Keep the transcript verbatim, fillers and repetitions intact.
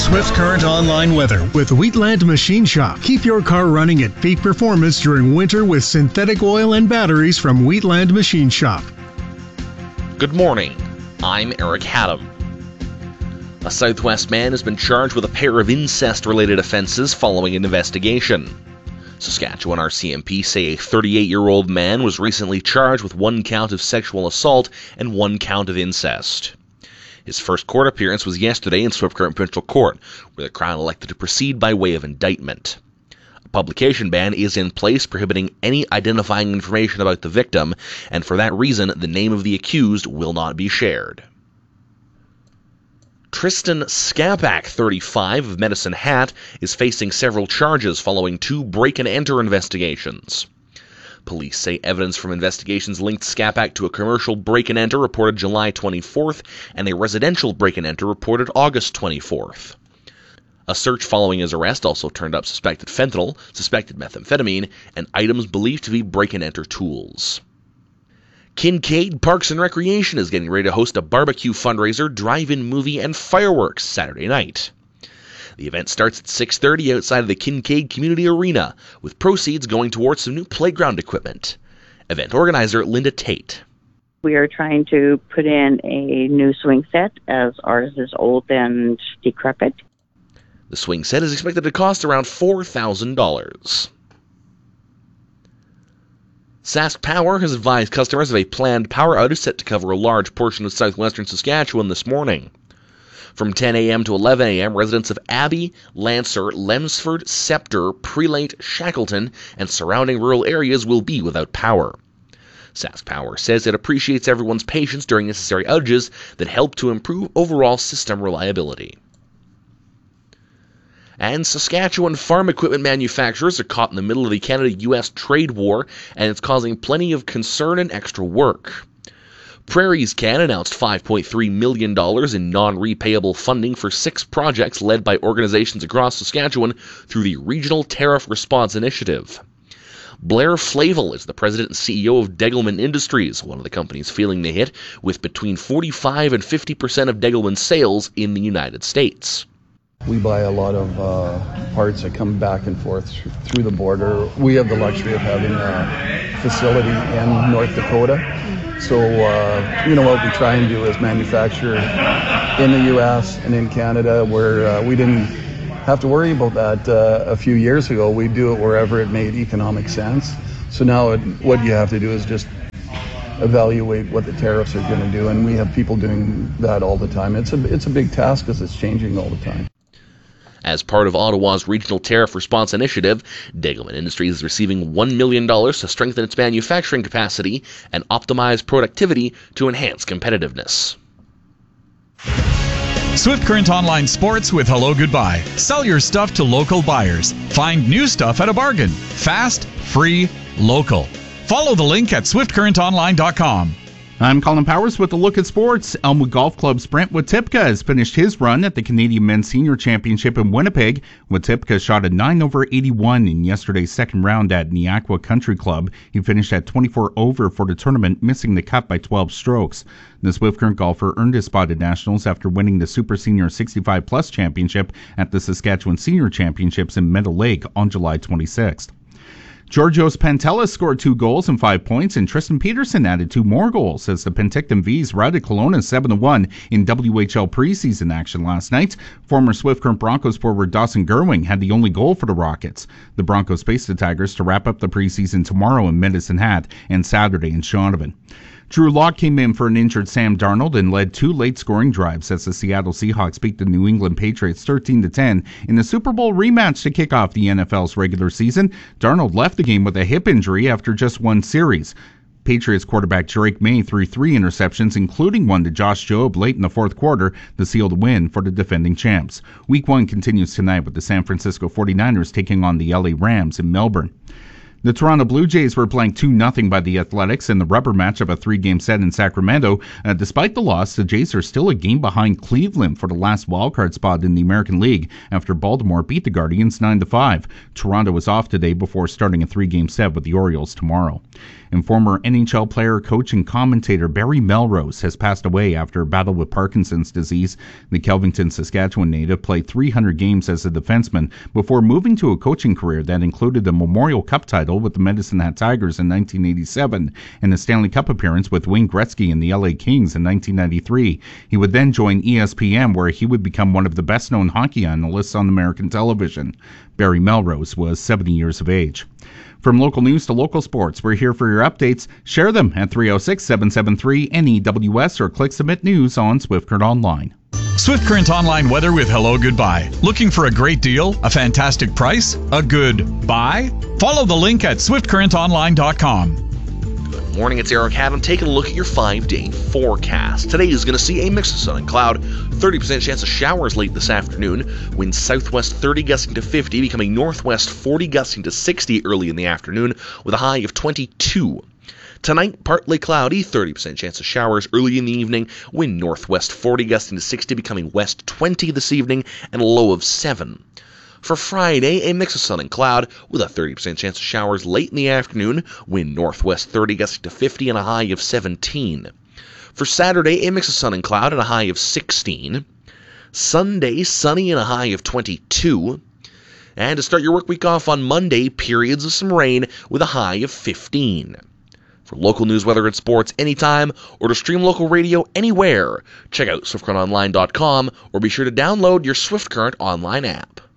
Swift Current Online weather with Wheatland Machine Shop. Keep your car running at peak performance during winter with synthetic oil and batteries from Wheatland Machine Shop. Good morning. I'm Eric Haddam. A Southwest man has been charged with a pair of incest-related offenses following an investigation. Saskatchewan R C M P say a thirty-eight-year-old man was recently charged with one count of sexual assault and one count of incest. His first court appearance was yesterday in Swift Current Provincial Court, where the Crown elected to proceed by way of indictment. A publication ban is in place prohibiting any identifying information about the victim, and for that reason, the name of the accused will not be shared. Tristan Skapak, thirty-five, of Medicine Hat, is facing several charges following two break-and-enter investigations. Police say evidence from investigations linked Skapak to a commercial break-and-enter reported July twenty-fourth and a residential break-and-enter reported August twenty-fourth. A search following his arrest also turned up suspected fentanyl, suspected methamphetamine, and items believed to be break-and-enter tools. Kincaid Parks and Recreation is getting ready to host a barbecue fundraiser, drive-in movie, and fireworks Saturday night. The event starts at six thirty outside of the Kincaid Community Arena, with proceeds going towards some new playground equipment. Event organizer Linda Tate. We are trying to put in a new swing set as ours is old and decrepit. The swing set is expected to cost around four thousand dollars. Sask Power has advised customers of a planned power outage set to cover a large portion of southwestern Saskatchewan this morning. From ten a.m. to eleven a.m., residents of Abbey, Lancer, Lemsford, Scepter, Prelate, Shackleton, and surrounding rural areas will be without power. Sask Power says it appreciates everyone's patience during necessary outages that help to improve overall system reliability. And Saskatchewan farm equipment manufacturers are caught in the middle of the Canada U S trade war, and it's causing plenty of concern and extra work. Prairies Can announced five point three million dollars in non-repayable funding for six projects led by organizations across Saskatchewan through the Regional Tariff Response Initiative. Blair Flavel is the president and C E O of Degelman Industries, one of the companies feeling the hit, with between forty-five and fifty percent of Degelman's sales in the United States. We buy a lot of uh, parts that come back and forth th- through the border. We have the luxury of having a facility in North Dakota. So, uh, you know, what we try and do is manufacture in the U S and in Canada, where uh, we didn't have to worry about that uh, a few years ago. We do it wherever it made economic sense. So now it, what you have to do is just evaluate what the tariffs are going to do, and we have people doing that all the time. It's a, it's a big task because it's changing all the time. As part of Ottawa's Regional Tariff Response Initiative, Degelman Industries is receiving one million dollars to strengthen its manufacturing capacity and optimize productivity to enhance competitiveness. Swift Current Online Sports with Hello Goodbye. Sell your stuff to local buyers. Find new stuff at a bargain. Fast, free, local. Follow the link at swift current online dot com. I'm Colin Powers with a look at sports. Elmwood Golf Club's Brent Watipka has finished his run at the Canadian Men's Senior Championship in Winnipeg. Watipka shot a nine over eighty-one in yesterday's second round at Niagara Country Club. He finished at twenty-four over for the tournament, missing the cut by twelve strokes. The Swift Current golfer earned his spot at Nationals after winning the Super Senior sixty-five plus Championship at the Saskatchewan Senior Championships in Meadow Lake on July twenty-sixth. Georgios Pantelis scored two goals and five points, and Tristan Peterson added two more goals as the Penticton V's routed Kelowna seven to one in W H L preseason action last night. Former Swift Current Broncos forward Dawson Gerwing had the only goal for the Rockets. The Broncos face the Tigers to wrap up the preseason tomorrow in Medicine Hat and Saturday in Shaunavon. Drew Lock came in for an injured Sam Darnold and led two late scoring drives as the Seattle Seahawks beat the New England Patriots thirteen to ten in the Super Bowl rematch to kick off the N F L's regular season. Darnold left the game with a hip injury after just one series. Patriots quarterback Drake May threw three interceptions, including one to Josh Jobe late in the fourth quarter, to seal the win for the defending champs. Week one continues tonight with the San Francisco forty-niners taking on the L A Rams in Melbourne. The Toronto Blue Jays were playing two nothing by the Athletics in the rubber match of a three-game set in Sacramento. Uh, despite the loss, the Jays are still a game behind Cleveland for the last wildcard spot in the American League after Baltimore beat the Guardians nine to five. Toronto is off today before starting a three-game set with the Orioles tomorrow. And former N H L player, coach, and commentator Barry Melrose has passed away after a battle with Parkinson's disease. The Kelvington, Saskatchewan native played three hundred games as a defenseman before moving to a coaching career that included a Memorial Cup title with the Medicine Hat Tigers in nineteen eighty-seven and a Stanley Cup appearance with Wayne Gretzky and the L A Kings in nineteen ninety-three. He would then join E S P N, where he would become one of the best-known hockey analysts on American television. Barry Melrose was seventy years of age. From local news to local sports, we're here for your updates. Share them at three oh six, seven seven three, N E W S or click Submit News on Swift Current Online. Swift Current Online weather with Hello Goodbye. Looking for a great deal, a fantastic price, a good buy? Follow the link at swift current online dot com. Good morning, it's Eric Adam taking a look at your five-day forecast. Today is going to see a mix of sun and cloud, thirty percent chance of showers late this afternoon, winds southwest thirty gusting to fifty, becoming northwest forty gusting to sixty early in the afternoon with a high of twenty-two. Tonight, partly cloudy, thirty percent chance of showers early in the evening, wind northwest forty gusting to sixty, becoming west twenty this evening, and a low of seven. For Friday, a mix of sun and cloud with a thirty percent chance of showers late in the afternoon, wind northwest thirty gusting to fifty, and a high of seventeen. For Saturday, a mix of sun and cloud and a high of sixteen. Sunday, sunny and a high of twenty-two. And to start your work week off on Monday, periods of some rain with a high of fifteen. For local news, weather, and sports anytime, or to stream local radio anywhere, check out swift current online dot com or be sure to download your Swift Current online app.